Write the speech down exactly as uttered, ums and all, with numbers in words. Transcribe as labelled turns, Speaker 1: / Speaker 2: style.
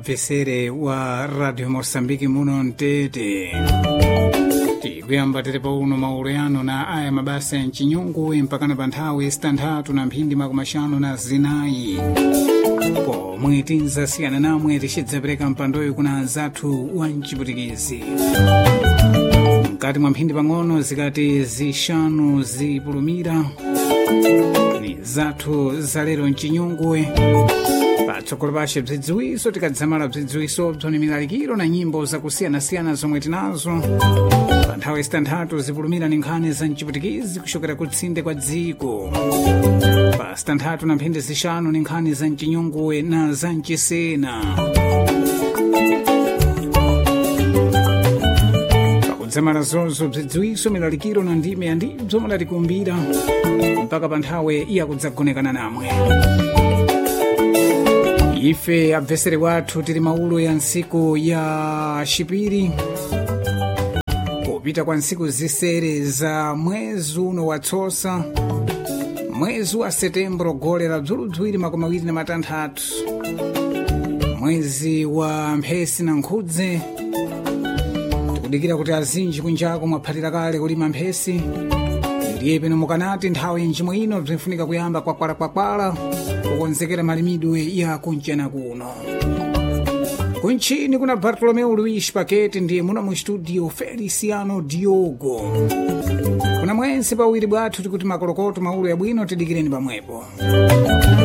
Speaker 1: mvesere wa Radio Mosambiki muno Ntete. Tikuyamba tete pauno maulendo na aya mabasa ya nchinyungu mpakana pa nthawi sitantatu na mphindi makumashanu na zinayi. Pomwe tinzasiyana namwe tichidzapereka mpandoyo kuna anzathu wa mchiputikizi. Mkati mwa mphindi pang'ono zikati zishanu zipulumira ni zathu zalero mchinyunguwe. Patsogolo pashe bzidziwiso tikadzamala bzidziwiso bzoni milalikiro na nyimbo zakusiyana-siyana zomwe tinazo. Pa nthawi sitantatu zipulumira ni nkhani za mchiputikizi kuchokera kutsinde kwa dziko. Pa sitantatu na mphindi zishanu ni nkhani za mchinyunguwe na za mchisena. Zamala zonzo bzidziwiso milalikiro na ndime ya ndibzo mudatikumbira mpaka pa nthawi iya kudzagonekana namwe. Ife abvesere wathu tili maulo ya nsiku ya shipiri kupita kwa nsiku zisere za mwezi uno watsosa, mwezi wa setembro gole la bzuludzwiri makumi awiri na matanthatu, mwezi wa mphesi na nkhudze. Tikudikira kuti azinji kunjako mwaphatira kale kulima mphesi. Ndiye peno mukanati nthawi njimwe ino bzinfunika kuyamba kwakwala-kwakwala kukonzekera malimidwe ya kunjana kuno. Kunchini kuna Bartolomeu Luis Pakete ndiye muna mu studio Feliciano Diogo. Kuna mwensi pawiri bwathu tikuti makolokoto maulo ya bwino tidikireni pamwepo.